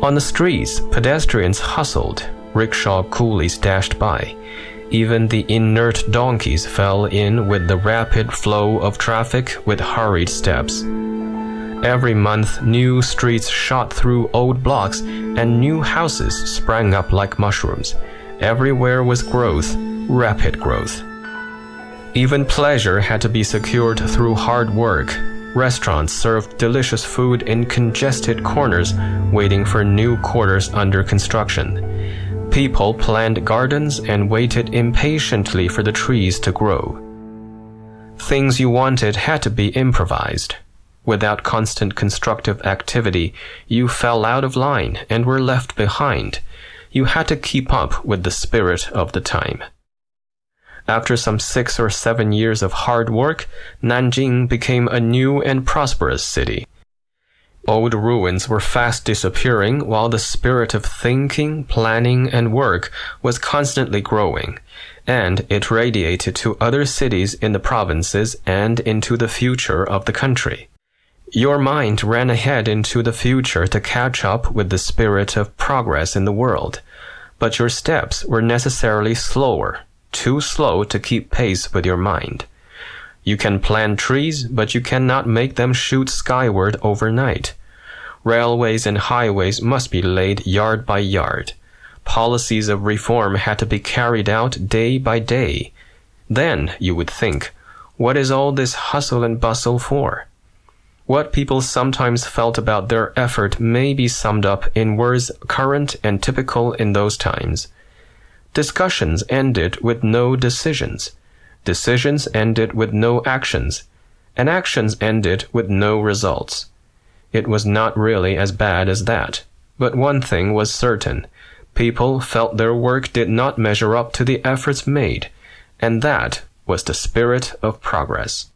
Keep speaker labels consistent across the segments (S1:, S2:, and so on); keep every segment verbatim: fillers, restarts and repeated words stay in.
S1: On the streets, pedestrians hustled, rickshaw coolies dashed by. Even the inert donkeys fell in with the rapid flow of traffic with hurried steps. Every month, new streets shot through old blocks, and new houses sprang up like mushrooms. Everywhere was growth, rapid growth. Even pleasure had to be secured through hard work. Restaurants served delicious food in congested corners, waiting for new quarters under construction. People planned gardens and waited impatiently for the trees to grow. Things you wanted had to be improvised. Without constant constructive activity, you fell out of line and were left behind. You had to keep up with the spirit of the time. After some six or seven years of hard work, Nanjing became a new and prosperous city. Old ruins were fast disappearing while the spirit of thinking, planning, and work was constantly growing, and it radiated to other cities in the provinces and into the future of the country. Your mind ran ahead into the future to catch up with the spirit of progress in the world, but your steps were necessarily slower, too slow to keep pace with your mind. You can plant trees, but you cannot make them shoot skyward overnight. Railways and highways must be laid yard by yard. Policies of reform had to be carried out day by day. Then you would think, what is all this hustle and bustle for? What people sometimes felt about their effort may be summed up in words current and typical in those times. Discussions ended with no decisions. Decisions ended with no actions. And actions ended with no results. It was not really as bad as that. But one thing was certain. People felt their work did not measure up to the efforts made. And that was the spirit of progress.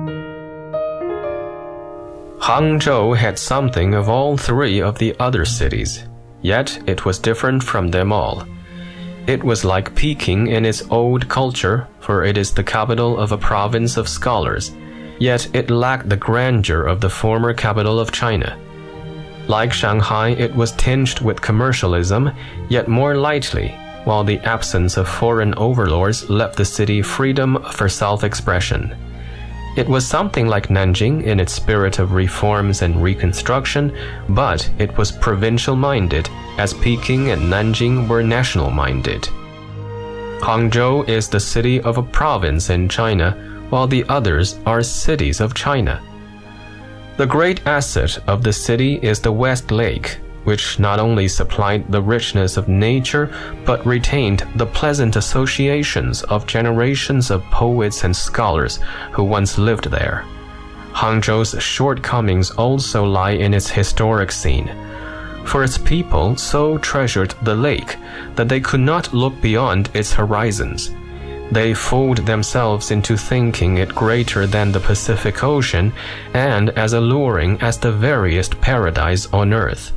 S1: Hangzhou had something of all three of the other cities, yet it was different from them all. It was like Peking in its old culture, for it is the capital of a province of scholars, yet it lacked the grandeur of the former capital of China. Like Shanghai, it was tinged with commercialism, yet more lightly, while the absence of foreign overlords left the city freedom for self-expression. It was something like Nanjing in its spirit of reforms and reconstruction, but it was provincial-minded, as Peking and Nanjing were national-minded. Hangzhou is the city of a province in China, while the others are cities of China. The great asset of the city is the West Lake, which not only supplied the richness of nature, but retained the pleasant associations of generations of poets and scholars who once lived there. Hangzhou's shortcomings also lie in its historic scene, for its people so treasured the lake that they could not look beyond its horizons. They fooled themselves into thinking it greater than the Pacific Ocean and as alluring as the veriest paradise on earth.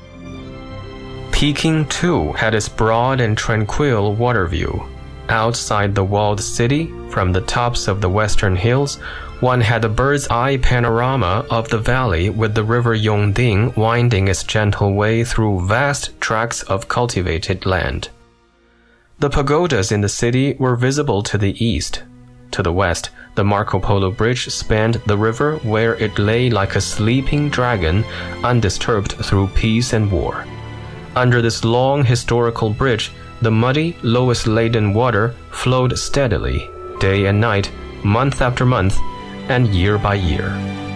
S1: Peking, too, had its broad and tranquil water view. Outside the walled city, from the tops of the western hills, one had a bird's-eye panorama of the valley with the river Yongding winding its gentle way through vast tracts of cultivated land. The pagodas in the city were visible to the east. To the west, the Marco Polo Bridge spanned the river where it lay like a sleeping dragon, undisturbed through peace and war. Under this long historical bridge, the muddy, lowest-laden water flowed steadily, day and night, month after month, and year by year.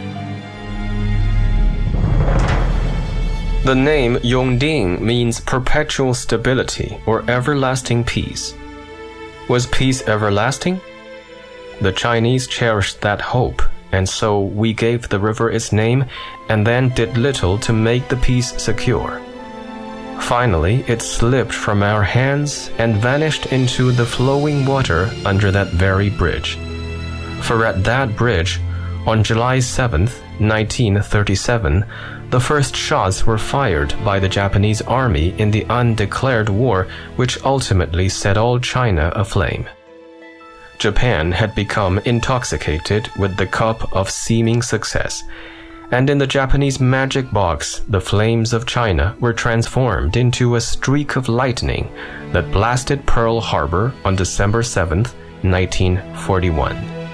S1: The name Yongding means perpetual stability or everlasting peace. Was peace everlasting? The Chinese cherished that hope, and so we gave the river its name and then did little to make the peace secure. Finally, it slipped from our hands and vanished into the flowing water under that very bridge. For at that bridge, on July seventh, nineteen thirty-seven, the first shots were fired by the Japanese army in the undeclared war which ultimately set all China aflame. Japan had become intoxicated with the cup of seeming success, And in the Japanese magic box, the flames of China were transformed into a streak of lightning that blasted Pearl Harbor on December seventh, nineteen forty-one.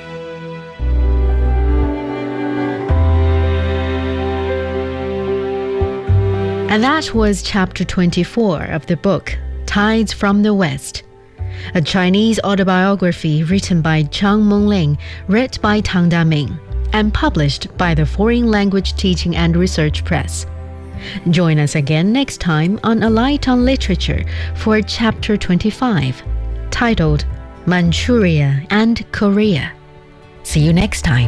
S2: And that was chapter twenty-four of the book, Tides from the West, a Chinese autobiography written by Chang Mengling, read by Tang Daming, and published by the Foreign Language Teaching and Research Press. Join us again next time on A Light on Literature for chapter twenty-five, titled Manchuria and Korea. See you next time.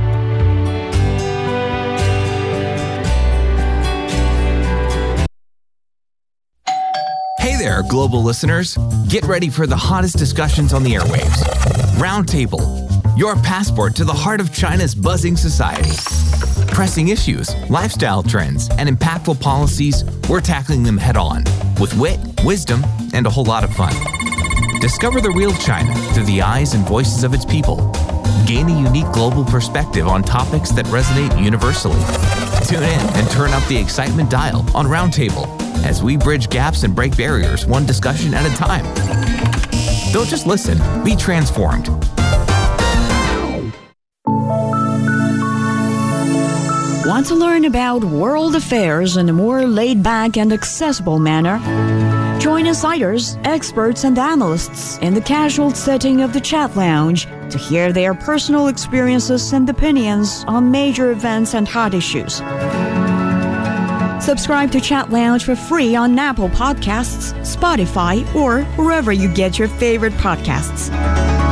S3: Hey there, global listeners. Get ready for the hottest discussions on the airwaves. Roundtable, your passport to the heart of China's buzzing society. Pressing issues, lifestyle trends, and impactful policies, we're tackling them head on with wit, wisdom, and a whole lot of fun. Discover the real China through the eyes and voices of its people. Gain a unique global perspective on topics that resonate universally. Tune in and turn up the excitement dial on Roundtable as we bridge gaps and break barriers one discussion at a time. Don't just listen, be transformed.
S4: Want to learn about world affairs in a more laid-back and accessible manner? Join insiders, experts, and analysts in the casual setting of the Chat Lounge to hear their personal experiences and opinions on major events and hot issues. Subscribe to Chat Lounge for free on Apple Podcasts, Spotify, or wherever you get your favorite podcasts.